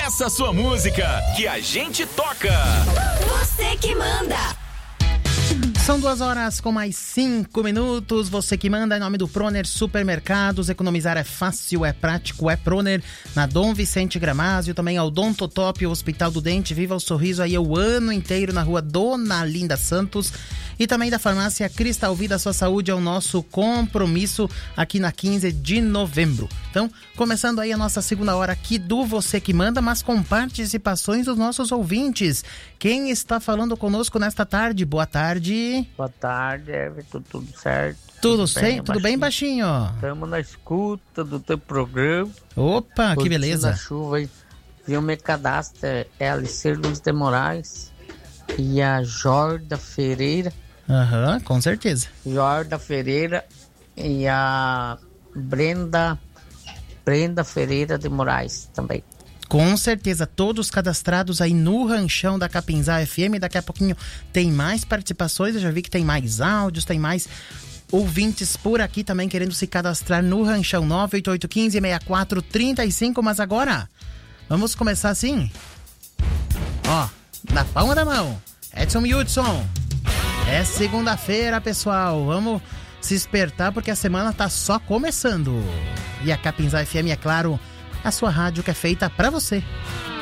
Peça sua música, que a gente toca. Você que manda. São 2h com mais 5 minutos. Você que manda, em nome do Proner Supermercados. Economizar é fácil, é prático, é Proner. Na Dom Vicente Gramásio, também ao Odontotop, o Hospital do Dente. Viva o sorriso aí o ano inteiro na rua Dona Linda Santos. E também da farmácia Cristal Vida, sua saúde é o nosso compromisso aqui na 15 de novembro. Então, começando aí a nossa segunda hora aqui do Você que Manda, mas com participações dos nossos ouvintes. Quem está falando conosco nesta tarde? Boa tarde. Boa tarde, Everton, tudo certo? Tudo bem, baixinho? Estamos na escuta do teu programa. Opa, que beleza. Na chuva aí. Viu, meu cadastro é Alicer Luz de Moraes e a Jorda Ferreira. Aham, com certeza. Jorda Ferreira e a Brenda Ferreira de Moraes também. Com certeza, todos cadastrados aí no Ranchão da Capinzá FM. Daqui a pouquinho tem mais participações, eu já vi que tem mais áudios, tem mais ouvintes por aqui também querendo se cadastrar no Ranchão 988156435, mas agora vamos começar assim, ó, na palma da mão. Edson Hudson, é segunda-feira, pessoal, vamos se espertar porque a semana tá só começando. E a Capinzá FM, é claro, a sua rádio que é feita pra você.